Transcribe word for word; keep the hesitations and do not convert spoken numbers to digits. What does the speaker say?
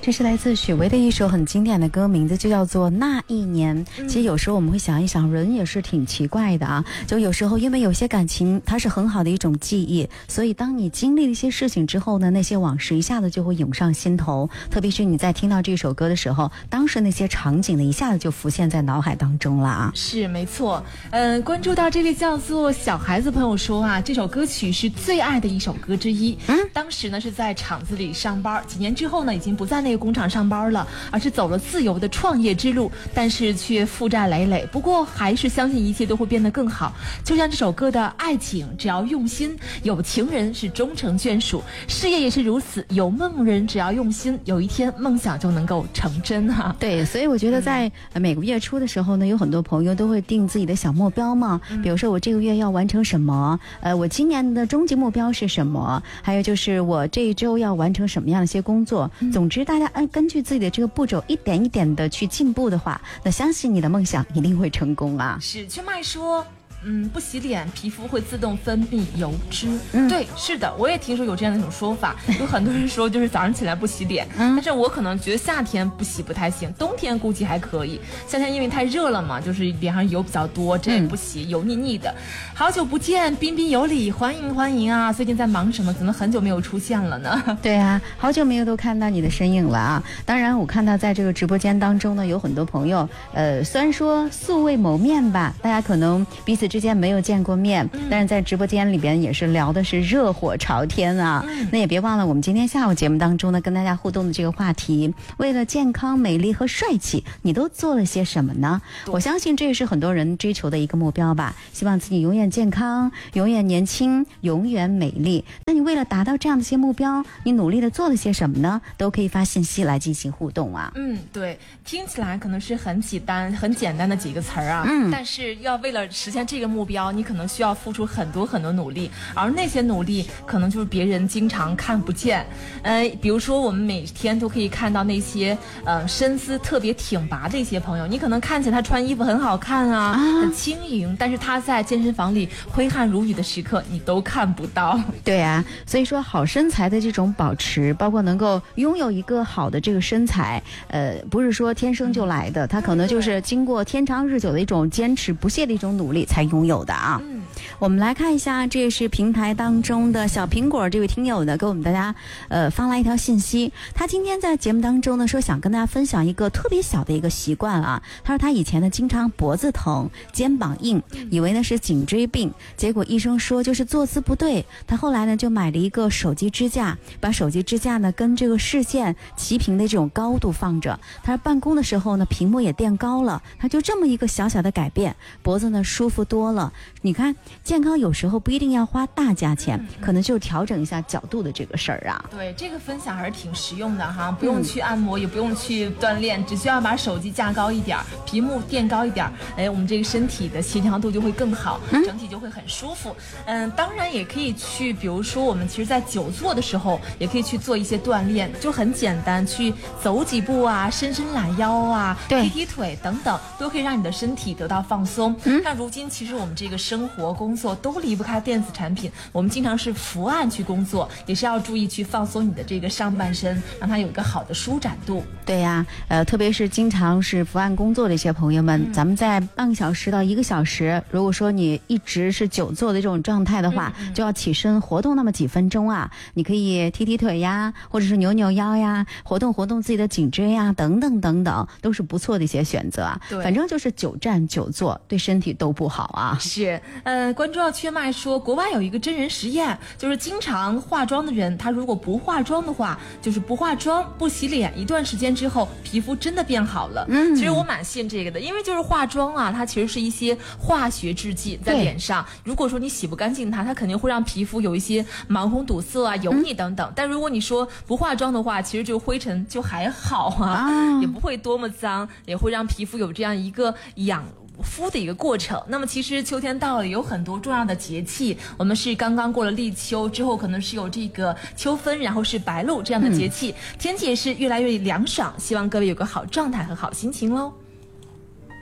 这是来自许巍的一首很经典的歌，名字就叫做《那一年》。其实有时候我们会想一想，人也是挺奇怪的啊。就有时候因为有些感情它是很好的一种记忆，所以当你经历了一些事情之后呢，那些往事一下子就会涌上心头。特别是你在听到这首歌的时候，当时那些场景呢，一下子就浮现在脑海当中了啊。 是没错。嗯，关注到这位叫做小孩子朋友说啊，这首歌曲是最爱的一首歌之一。嗯，当时呢是在厂子里上班，几年之后呢，已经不在那个工厂上班了，而是走了自由的创业之路，但是却负债累累。不过还是相信一切都会变得更好。就像这首歌的爱情，只要用心，有情人是终成眷属；事业也是如此，有梦人只要用心，有一天梦想就能够成真哈、啊。 对，所以我觉得在每个月初的时候呢，有很多朋友都会定自己的小目标嘛，比如说我这个月要完成什么，呃，我今年的终极目标是什么，还有就是我这一周要完成什么样的一些工作。总之，大家按根据自己的这个步骤，一点一点的去进步的话，那相信你的梦想一定会成功啊。 是，去麦说。嗯，不洗脸，皮肤会自动分泌油脂。嗯，对，是的，我也听说有这样的一种说法。有很多人说，就是早上起来不洗脸，嗯、但是我可能觉得夏天不洗不太行，冬天估计还可以。夏天因为太热了嘛，就是脸上油比较多，这不洗、嗯、油腻腻的。好久不见，彬彬有礼，欢迎欢迎啊！最近在忙什么？怎么很久没有出现了呢？ 对啊，好久没有都看到你的身影了啊！当然，我看到在这个直播间当中呢，有很多朋友，呃，虽然说素未谋面吧，大家可能彼此之间没有见过面，嗯、但是在直播间里边也是聊的是热火朝天啊。嗯、那也别忘了，我们今天下午节目当中呢，跟大家互动的这个话题，为了健康、美丽和帅气，你都做了些什么呢？我相信这也是很多人追求的一个目标吧，希望自己永远健康、永远年轻、永远美丽。那你为了达到这样的一些目标，你努力的做了些什么呢？都可以发信息来进行互动啊。 嗯，对，听起来可能是很简单、很简单的几个词儿啊，嗯，但是要为了实现这个目标，你可能需要付出很多很多努力，而那些努力可能就是别人经常看不见。呃，比如说我们每天都可以看到那些呃身姿特别挺拔的一些朋友，你可能看起来他穿衣服很好看啊，啊很轻盈，但是他在健身房里挥汗如雨的时刻，你都看不到。 对啊，所以说好身材的这种保持，包括能够拥有一个好的这个身材，呃，不是说天生就来的，它可能就是经过天长日久的一种坚持不懈的一种努力才拥有的啊。嗯，我们来看一下，这是平台当中的小苹果这位听友呢，给我们大家呃发来一条信息。他今天在节目当中呢说，想跟大家分享一个特别小的一个习惯啊。他说他以前呢经常脖子疼、肩膀硬，以为呢是颈椎病，结果医生说就是坐姿不对。他后来呢就买了一个手机支架，把手机支架呢跟这个视线齐平的这种高度放着。他说办公的时候呢屏幕也垫高了，他就这么一个小小的改变，脖子呢舒服多了。你看，健康有时候不一定要花大价钱，嗯、可能就调整一下角度的这个事儿啊。 对，这个分享还是挺实用的哈，不用去按摩，嗯、也不用去锻炼，只需要把手机架高一点，屏幕垫高一点，哎，我们这个身体的协调度就会更好，嗯、整体就会很舒服。嗯，当然也可以去，比如说我们其实在久坐的时候，也可以去做一些锻炼，就很简单，去走几步啊，伸伸懒腰啊，踢踢腿等等，都可以让你的身体得到放松。嗯，那如今其实我们这个生活工作都离不开电子产品，我们经常是伏案去工作，也是要注意去放松你的这个上半身，让它有一个好的舒展度。 对呀、啊，呃，特别是经常是伏案工作的一些朋友们，嗯、咱们在半个小时到一个小时，如果说你一直是久坐的这种状态的话，嗯嗯就要起身活动那么几分钟啊。你可以踢踢腿呀，或者是扭扭腰呀，活动活动自己的颈椎呀，等等等等，都是不错的一些选择啊。对，反正就是久站久坐，对身体都不好啊。 是，呃，关注到缺麦说，国外有一个真人实验，就是经常化妆的人，他如果不化妆的话，就是不化妆不洗脸，一段时间之后，皮肤真的变好了。嗯，其实我蛮信这个的，因为就是化妆啊，它其实是一些化学制剂在脸上，如果说你洗不干净它，它肯定会让皮肤有一些毛孔堵塞啊、油腻等等。嗯、但如果你说不化妆的话，其实就灰尘就还好啊，啊也不会多么脏，也会让皮肤有这样一个养肤的一个过程。那么其实秋天到了，有很多重要的节气，我们是刚刚过了立秋之后，可能是有这个秋分，然后是白露这样的节气，嗯、天气也是越来越凉爽，希望各位有个好状态和好心情喽。